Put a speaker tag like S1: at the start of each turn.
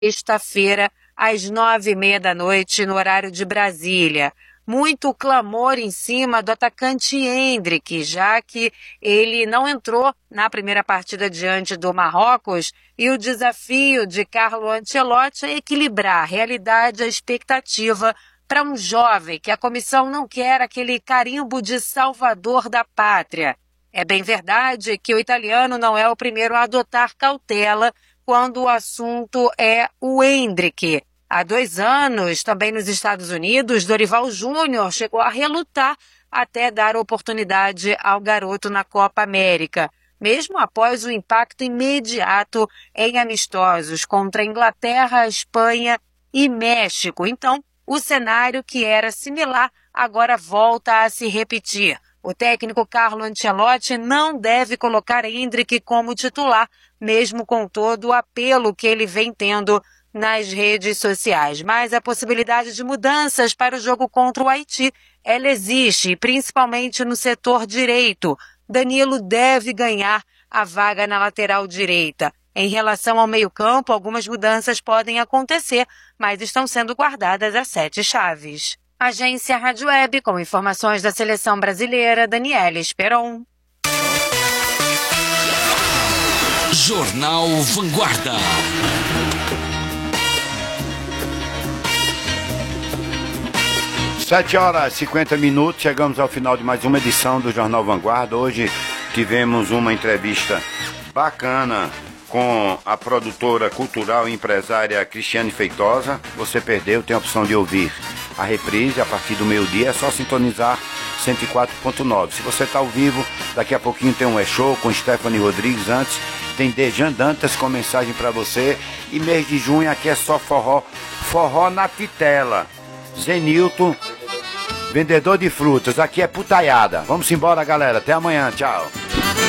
S1: sexta-feira, às 9h30 da noite, no horário de Brasília. Muito clamor em cima do atacante Endrick, já que ele não entrou na primeira partida diante do Marrocos, e o desafio de Carlo Ancelotti é equilibrar a realidade e a expectativa para um jovem que a comissão não quer aquele carimbo de salvador da pátria. É bem verdade que o italiano não é o primeiro a adotar cautela quando o assunto é o Endrick. Há 2 anos, também nos Estados Unidos, Dorival Júnior chegou a relutar até dar oportunidade ao garoto na Copa América, mesmo após o impacto imediato em amistosos contra a Inglaterra, Espanha e México. Então, o cenário que era similar agora volta a se repetir. O técnico Carlo Ancelotti não deve colocar Endrick como titular, mesmo com todo o apelo que ele vem tendo nas redes sociais. Mas a possibilidade de mudanças para o jogo contra o Haiti, ela existe, principalmente no setor direito. Danilo deve ganhar a vaga na lateral direita. Em relação ao meio-campo, algumas mudanças podem acontecer, mas estão sendo guardadas as 7 chaves. Agência Rádio Web, com informações da seleção brasileira, Daniela Esperon.
S2: Jornal Vanguarda.
S3: 7h50, chegamos ao final de mais uma edição do Jornal Vanguarda. Hoje tivemos uma entrevista bacana com a produtora cultural e empresária Cristiane Feitosa. Você perdeu, tem a opção de ouvir a reprise a partir do meio-dia, é só sintonizar 104.9. Se você está ao vivo, daqui a pouquinho tem um E-Show com Stephanie Rodrigues. Antes tem Dejan Dantas com mensagem para você. E mês de junho aqui é só forró, forró na titela. Zenilton, vendedor de frutas, aqui é putaiada. Vamos embora, galera, até amanhã, tchau.